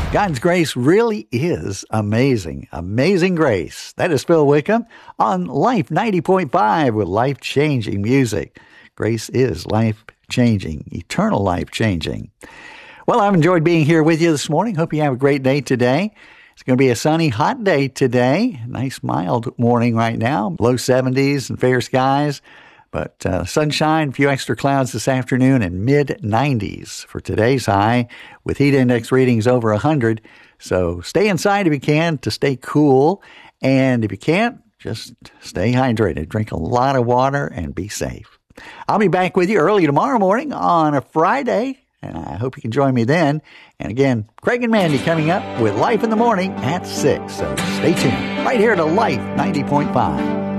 God's grace really is amazing. Amazing grace. That is Phil Wickham on Life 90.5 with life-changing music. Grace is life-changing, eternal life-changing. Well, I've enjoyed being here with you this morning. Hope you have a great day today. It's going to be a sunny, hot day today. Nice, mild morning right now. Low 70s and fair skies. But sunshine, a few extra clouds this afternoon, and mid-90s for today's high with heat index readings over 100. So stay inside if you can to stay cool. And if you can't, just stay hydrated. Drink a lot of water and be safe. I'll be back with you early tomorrow morning on a Friday. And I hope you can join me then. And again, Craig and Mandy coming up with Life in the Morning at 6. So stay tuned right here to Life 90.5.